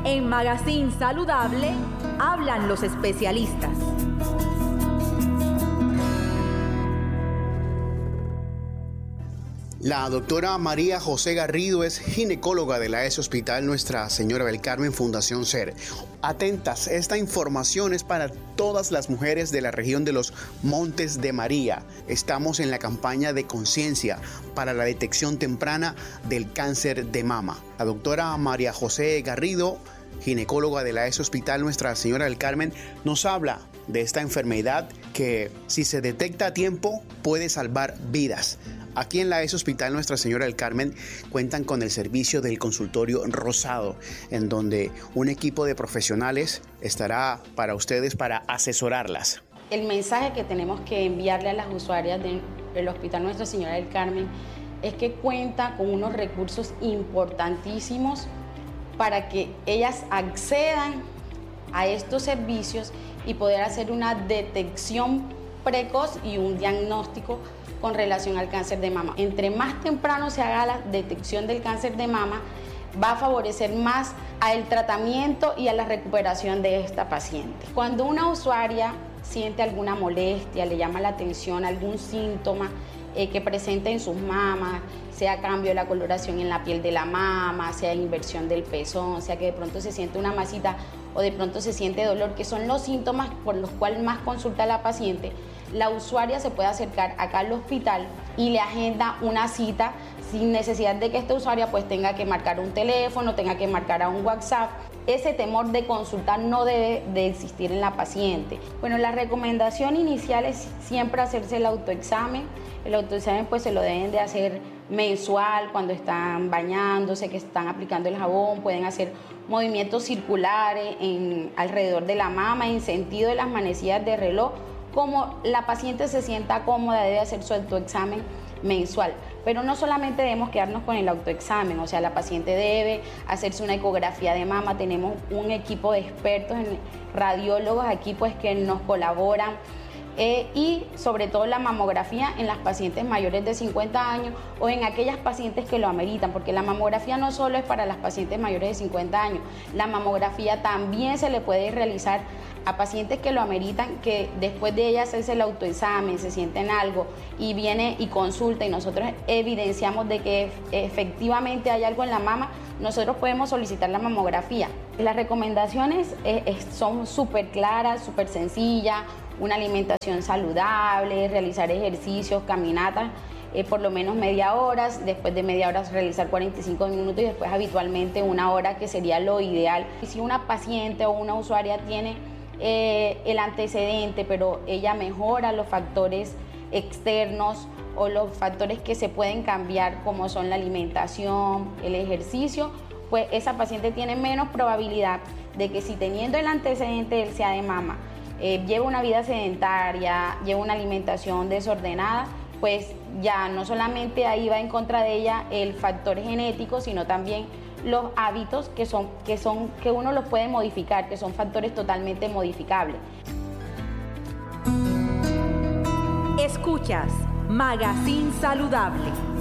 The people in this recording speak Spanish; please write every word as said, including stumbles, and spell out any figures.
En Magazine Saludable hablan los especialistas. La doctora María José Garrido es ginecóloga de la E S Hospital Nuestra Señora del Carmen Fundación SER. Atentas, esta información es para todas las mujeres de la región de los Montes de María. Estamos en la campaña de conciencia para la detección temprana del cáncer de mama. La doctora María José Garrido, ginecóloga de la E S Hospital Nuestra Señora del Carmen, nos habla de esta enfermedad que, si se detecta a tiempo, puede salvar vidas. Aquí en la E S Hospital Nuestra Señora del Carmen cuentan con el servicio del consultorio rosado, en donde un equipo de profesionales estará para ustedes para asesorarlas. El mensaje que tenemos que enviarle a las usuarias de, del Hospital Nuestra Señora del Carmen es que cuenta con unos recursos importantísimos para que ellas accedan a estos servicios y poder hacer una detección precoz y un diagnóstico con relación al cáncer de mama. Entre más temprano se haga la detección del cáncer de mama, va a favorecer más al tratamiento y a la recuperación de esta paciente. Cuando una usuaria siente alguna molestia, le llama la atención algún síntoma eh, que presente en sus mamas, sea cambio de la coloración en la piel de la mama, sea inversión del pezón, sea que de pronto se siente una masita o de pronto se siente dolor, que son los síntomas por los cuales más consulta la paciente, la usuaria se puede acercar acá al hospital y le agenda una cita sin necesidad de que esta usuaria pues tenga que marcar un teléfono, tenga que marcar a un WhatsApp. Ese temor de consultar no debe de existir en la paciente. Bueno, la recomendación inicial es siempre hacerse el autoexamen. El autoexamen pues se lo deben de hacer mensual, cuando están bañándose, que están aplicando el jabón, pueden hacer movimientos circulares en, alrededor de la mama en sentido de las manecillas de reloj. Como la paciente se sienta cómoda, debe hacer su autoexamen mensual. Pero no solamente debemos quedarnos con el autoexamen, o sea, la paciente debe hacerse una ecografía de mama. Tenemos un equipo de expertos, radiólogos aquí pues que nos colaboran. Eh, y sobre todo la mamografía en las pacientes mayores de cincuenta años o en aquellas pacientes que lo ameritan, porque la mamografía no solo es para las pacientes mayores de cincuenta años, la mamografía también se le puede realizar a pacientes que lo ameritan, que después de ella hacerse el autoexamen, se sienten algo y viene y consulta y nosotros evidenciamos de que efectivamente hay algo en la mama, nosotros podemos solicitar la mamografía. Las recomendaciones eh, eh, son súper claras, súper sencillas: una alimentación saludable, realizar ejercicios, caminatas, eh, por lo menos media hora, después de media hora realizar cuarenta y cinco minutos y después habitualmente una hora, que sería lo ideal. Y si una paciente o una usuaria tiene eh, el antecedente, pero ella mejora los factores externos o los factores que se pueden cambiar, como son la alimentación, el ejercicio, pues esa paciente tiene menos probabilidad de que, si teniendo el antecedente del C A de mama, Eh, lleva una vida sedentaria, lleva una alimentación desordenada, pues ya no solamente ahí va en contra de ella el factor genético, sino también los hábitos que son, que son, que uno los puede modificar, que son factores totalmente modificables. Escuchas Magazine Saludable.